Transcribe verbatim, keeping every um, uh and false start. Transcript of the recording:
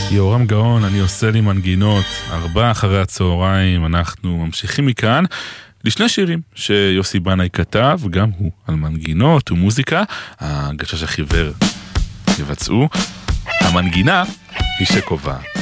יורם גאון, אני עושה לי מנגינות. ארבע אחרי הצהריים, אנחנו ממשיכים מכאן לשני שירים שיוסי בנאי כתב, גם הוא על מנגינות ומוזיקה. הגשש החיוור יבצעו. המנגינה היא שקובעת.